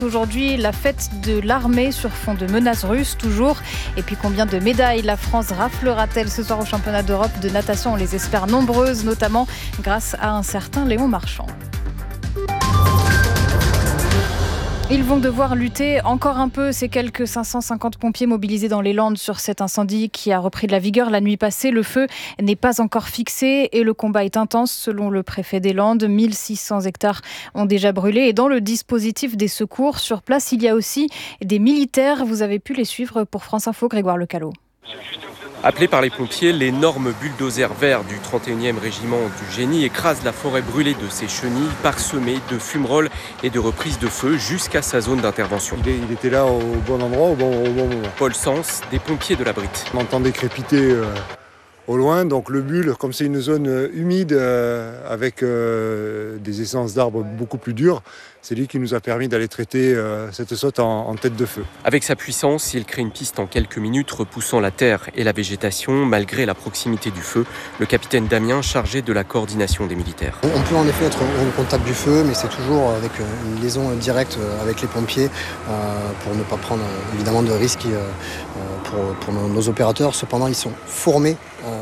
Aujourd'hui, la fête de l'armée sur fond de menaces russes, toujours. Et puis combien de médailles la France raflera-t-elle ce soir au championnat d'Europe de natation? On les espère nombreuses, notamment grâce à un certain Léon Marchand. Ils vont devoir lutter encore un peu. Ces quelques 550 pompiers mobilisés dans les Landes sur cet incendie qui a repris de la vigueur la nuit passée. Le feu n'est pas encore fixé et le combat est intense. Selon le préfet des Landes, 1600 hectares ont déjà brûlé. Et dans le dispositif des secours, sur place, il y a aussi des militaires. Vous avez pu les suivre pour France Info, Grégoire Lecalot. Appelés par les pompiers, l'énorme bulldozer vert du 31e régiment du génie écrase la forêt brûlée de ses chenilles, parsemée de fumerolles et de reprises de feu jusqu'à sa zone d'intervention. Il était là au bon endroit, au bon moment. Paul Sens, des pompiers de la Brite. On entendait crépiter au loin, donc le bulle, comme c'est une zone humide avec des essences d'arbres beaucoup plus dures, c'est lui qui nous a permis d'aller traiter cette saute en tête de feu. Avec sa puissance, il crée une piste en quelques minutes, repoussant la terre et la végétation. Malgré la proximité du feu, le capitaine Damien, chargé de la coordination des militaires. On peut en effet être au contact du feu, mais c'est toujours avec une liaison directe avec les pompiers pour ne pas prendre évidemment de risques pour nos opérateurs. Cependant, ils sont formés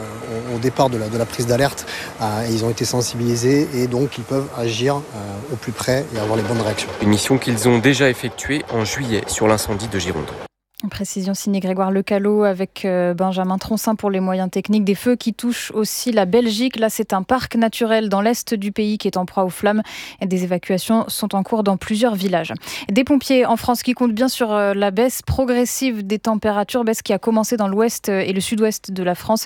au départ de la prise d'alerte et ils ont été sensibilisés et donc ils peuvent agir au plus près et avoir les bonnes réactions. Une mission qu'ils ont déjà effectuée en juillet sur l'incendie de Gironde. Précision signée Grégoire Lecalot avec Benjamin Troncin pour les moyens techniques. Des feux qui touchent aussi la Belgique. Là, c'est un parc naturel dans l'est du pays qui est en proie aux flammes. Et des évacuations sont en cours dans plusieurs villages. Des pompiers en France qui comptent bien sur la baisse progressive des températures, baisse qui a commencé dans l'ouest et le sud-ouest de la France.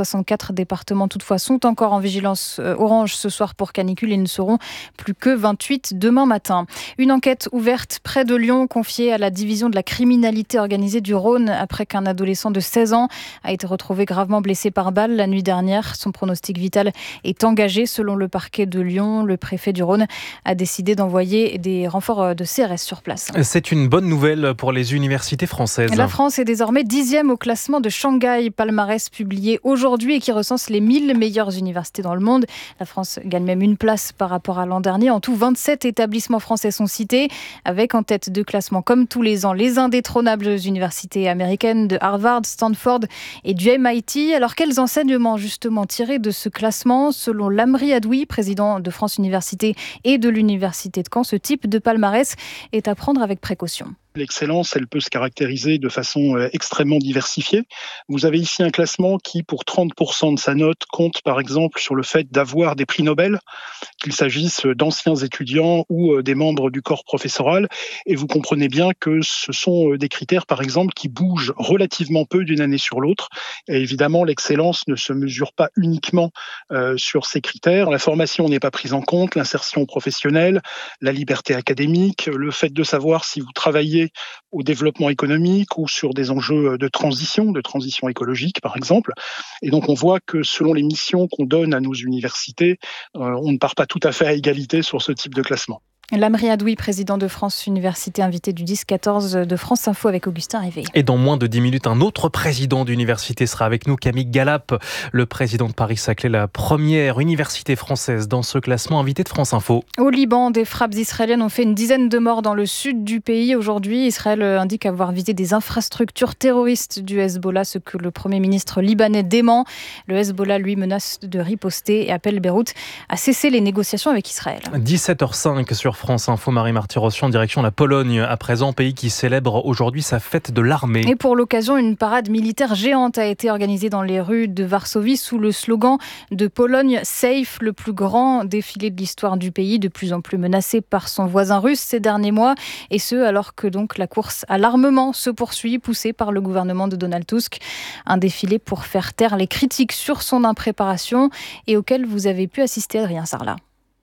64 départements toutefois sont encore en vigilance orange ce soir pour canicule et ne seront plus que 28 demain matin. Une enquête ouverte près de Lyon confiée à la division de la criminalité organisée du Rhône après qu'un adolescent de 16 ans a été retrouvé gravement blessé par balle la nuit dernière. Son pronostic vital est engagé selon le parquet de Lyon. Le préfet du Rhône a décidé d'envoyer des renforts de CRS sur place. C'est une bonne nouvelle pour les universités françaises. La France est désormais 10e au classement de Shanghai, palmarès publié aujourd'hui et qui recense les 1000 meilleures universités dans le monde. La France gagne même une place par rapport à l'an dernier. En tout, 27 établissements français sont cités, avec en tête de classement comme tous les ans les indétrônables universités américaines de Harvard, Stanford et du MIT. Alors quels enseignements justement tirés de ce classement? Selon Lamri Adoui, président de France Université et de l'Université de Caen, ce type de palmarès est à prendre avec précaution. L'excellence, elle peut se caractériser de façon extrêmement diversifiée. Vous avez ici un classement qui, pour 30% de sa note, compte par exemple sur le fait d'avoir des prix Nobel, qu'il s'agisse d'anciens étudiants ou des membres du corps professoral. Et vous comprenez bien que ce sont des critères, par exemple, qui bougent relativement peu d'une année sur l'autre. Et évidemment, l'excellence ne se mesure pas uniquement sur ces critères. La formation n'est pas prise en compte, l'insertion professionnelle, la liberté académique, le fait de savoir si vous travaillez au développement économique ou sur des enjeux de transition écologique par exemple. Et donc on voit que selon les missions qu'on donne à nos universités, on ne part pas tout à fait à égalité sur ce type de classement. Lamri Adoui, président de France Université, invité du 10-14 de France Info avec Augustin Rivet. Et dans moins de 10 minutes, un autre président d'université sera avec nous, Camille Galap, le président de Paris-Saclay, la première université française dans ce classement, invité de France Info. Au Liban, des frappes israéliennes ont fait une dizaine de morts dans le sud du pays. Aujourd'hui, Israël indique avoir visé des infrastructures terroristes du Hezbollah, ce que le Premier ministre libanais dément. Le Hezbollah, lui, menace de riposter et appelle Beyrouth à cesser les négociations avec Israël. 17h05 sur France Info, Marie-Marty Rossian, direction la Pologne, à présent, pays qui célèbre aujourd'hui sa fête de l'armée. Et pour l'occasion, une parade militaire géante a été organisée dans les rues de Varsovie sous le slogan de Pologne Safe, le plus grand défilé de l'histoire du pays, de plus en plus menacé par son voisin russe ces derniers mois. Et ce, alors que donc la course à l'armement se poursuit, poussée par le gouvernement de Donald Tusk. Un défilé pour faire taire les critiques sur son impréparation et auquel vous avez pu assister, Adrien Sarlat.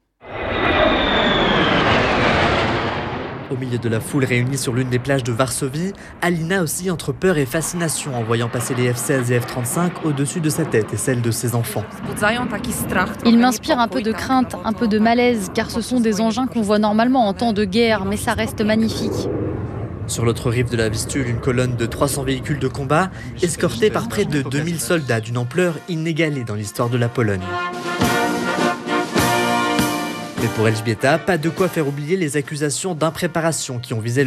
Au milieu de la foule réunie sur l'une des plages de Varsovie, Alina oscille entre peur et fascination en voyant passer les F-16 et F-35 au-dessus de sa tête et celle de ses enfants. Il m'inspire un peu de crainte, un peu de malaise, car ce sont des engins qu'on voit normalement en temps de guerre, mais ça reste magnifique. Sur l'autre rive de la Vistule, une colonne de 300 véhicules de combat, escortée par près de 2000 soldats d'une ampleur inégalée dans l'histoire de la Pologne. Mais pour Elżbieta, pas de quoi faire oublier les accusations d'impréparation qui ont visé